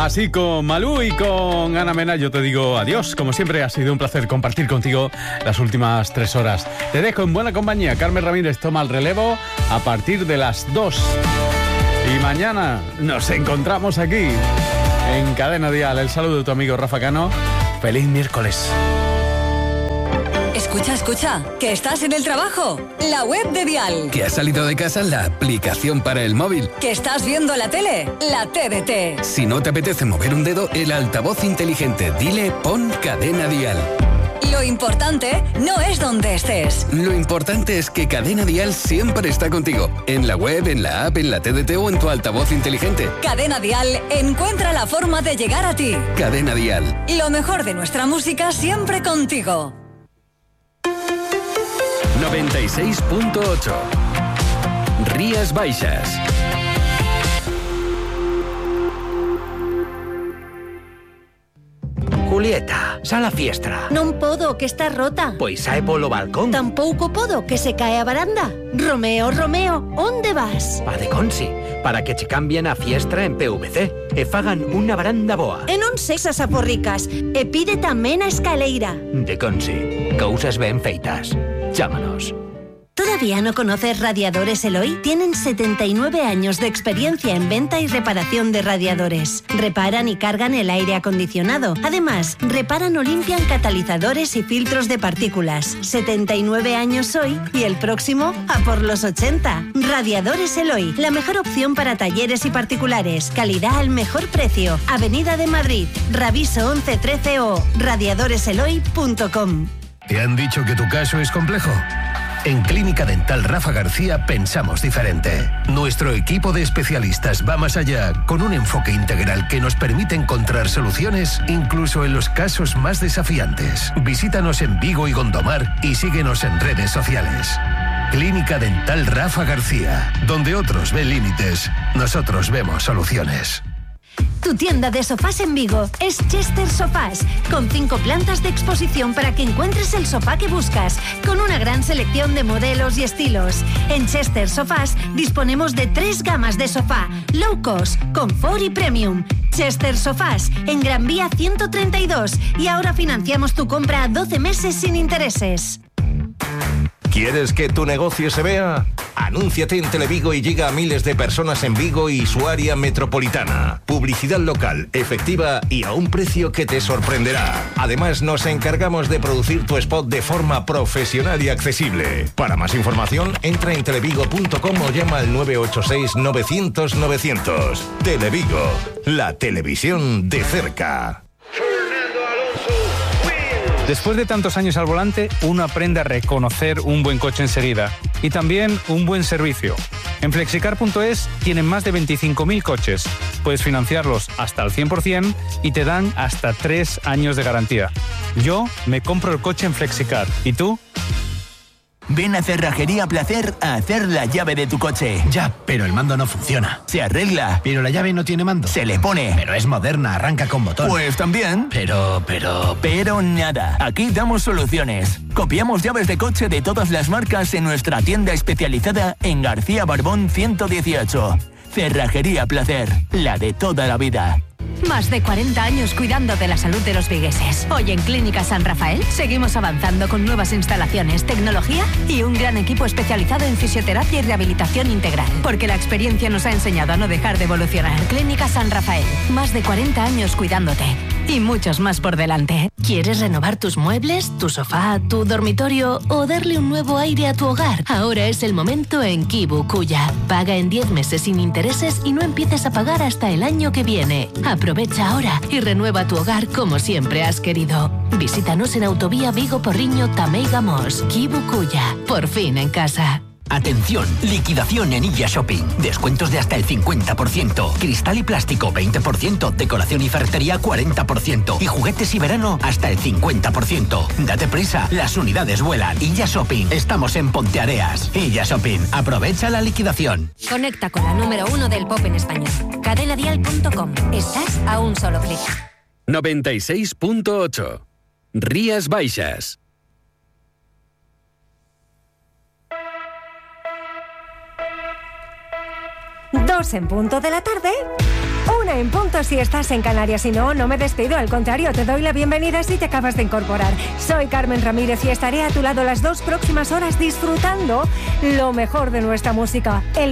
Así con Malú y con Ana Mena yo te digo adiós. Como siempre ha sido un placer compartir contigo las últimas 3 horas. Te dejo en buena compañía. Carmen Ramírez toma el relevo a partir de las 2. Y mañana nos encontramos aquí en Cadena Dial. El saludo de tu amigo Rafa Cano. Feliz miércoles. Escucha, que estás en el trabajo. La web de Dial. Que has salido de casa, la aplicación para el móvil. Que estás viendo la tele, la TDT. Si no te apetece mover un dedo, el altavoz inteligente. Dile, pon Cadena Dial. Lo importante no es donde estés. Lo importante es que Cadena Dial siempre está contigo. En la web, en la app, en la TDT o en tu altavoz inteligente. Cadena Dial encuentra la forma de llegar a ti. Cadena Dial. Lo mejor de nuestra música siempre contigo. 96.8 Rías Baixas. Julieta, sal a fiestra. Non podo, que está rota. Pois sae polo balcón. Tampouco podo, que se cae a varanda. Romeo, onde vas? Pa de Consi, para que che cambien a fiestra en PVC e fagan unha varanda boa. E non sexas aporricas, e pide tamén a escaleira. De Consi, cousas ben feitas. Chámanos. ¿Todavía no conoces Radiadores Eloy? Tienen 79 años de experiencia en venta y reparación de radiadores. Reparan y cargan el aire acondicionado. Además, reparan o limpian catalizadores y filtros de partículas. 79 años hoy y el próximo a por los 80. Radiadores Eloy, la mejor opción para talleres y particulares. Calidad al mejor precio. Avenida de Madrid, Raviso 1113 o radiadoreseloy.com. ¿Te han dicho que tu caso es complejo? En Clínica Dental Rafa García pensamos diferente. Nuestro equipo de especialistas va más allá, con un enfoque integral que nos permite encontrar soluciones incluso en los casos más desafiantes. Visítanos en Vigo y Gondomar y síguenos en redes sociales. Clínica Dental Rafa García, donde otros ven límites, nosotros vemos soluciones. Tu tienda de sofás en Vigo es Chester Sofás, con 5 plantas de exposición para que encuentres el sofá que buscas, con una gran selección de modelos y estilos. En Chester Sofás disponemos de 3 gamas de sofá, low cost, confort y premium. Chester Sofás, en Gran Vía 132, y ahora financiamos tu compra a 12 meses sin intereses. ¿Quieres que tu negocio se vea? Anúnciate en Televigo y llega a miles de personas en Vigo y su área metropolitana. Publicidad local, efectiva y a un precio que te sorprenderá. Además, nos encargamos de producir tu spot de forma profesional y accesible. Para más información, entra en televigo.com o llama al 986 900 900. Televigo, la televisión de cerca. Después de tantos años al volante, uno aprende a reconocer un buen coche enseguida y también un buen servicio. En Flexicar.es tienen más de 25.000 coches. Puedes financiarlos hasta el 100% y te dan hasta 3 años de garantía. Yo me compro el coche en Flexicar. ¿Y tú? Ven a Cerrajería Placer a hacer la llave de tu coche. Ya, pero el mando no funciona. Se arregla. Pero la llave no tiene mando. Se le pone. Pero es moderna, arranca con botón. Pues también. Pero nada. Aquí damos soluciones. Copiamos llaves de coche de todas las marcas en nuestra tienda especializada en García Barbón 118. Cerrajería Placer, la de toda la vida. Más de 40 años cuidando de la salud de los vigueses. Hoy en Clínica San Rafael seguimos avanzando con nuevas instalaciones, tecnología y un gran equipo especializado en fisioterapia y rehabilitación integral. Porque la experiencia nos ha enseñado a no dejar de evolucionar. Clínica San Rafael. Más de 40 años cuidándote. Y muchos más por delante. ¿Quieres renovar tus muebles, tu sofá, tu dormitorio o darle un nuevo aire a tu hogar? Ahora es el momento en Kibu Kuya. Paga en 10 meses sin intereses y no empieces a pagar hasta el año que viene. Aprovecha ahora y renueva tu hogar como siempre has querido. Visítanos en Autovía Vigo Porriño Tamei Gamos. Kibu Kuya. Por fin en casa. Atención, liquidación en Illa Shopping. Descuentos de hasta el 50%. Cristal y plástico 20%. Decoración y ferretería 40%. Y juguetes y verano hasta el 50%. Date prisa, las unidades vuelan. Illa Shopping. Estamos en Ponteareas. Illa Shopping. Aprovecha la liquidación. Conecta con la número 1 del pop en español. Cadenadial.com. Estás a un solo clic. 96.8 Rías Baixas. 2 en punto de la tarde. 1 en punto si estás en Canarias. Si no, no me despido. Al contrario, te doy la bienvenida si te acabas de incorporar. Soy Carmen Ramírez y estaré a tu lado las 2 próximas horas disfrutando lo mejor de nuestra música.